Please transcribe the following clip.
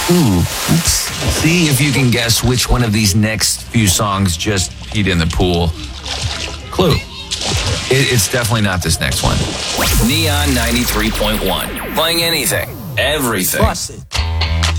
Ooh, oops. See if you can guess which one of these next few songs just peed in the pool. Clue. It's definitely not this next one. Neon 93.1. Playing anything, everything. Bust it.